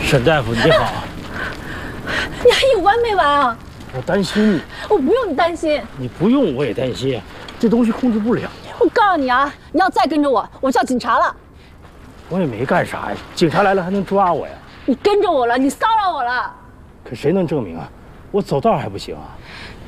沈大夫，你好。 你还有完没完啊？ 我担心你。 我不用你担心。 你不用我也担心，这东西控制不了。 我告诉你啊，你要再跟着我，我叫警察了。 我也没干啥呀，警察来了还能抓我呀？ 你跟着我了，你骚扰我了。 可谁能证明啊？我走道还不行啊？